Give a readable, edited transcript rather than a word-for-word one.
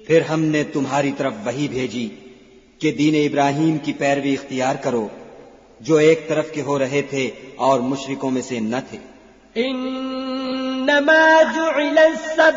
फिर हमने तुम्हारी तरफ वही भेजी कि दीन इब्राहीम की पैरवी इख्तियार करो, जो एक तरफ के हो रहे थे और मुशरिकों में से न थे।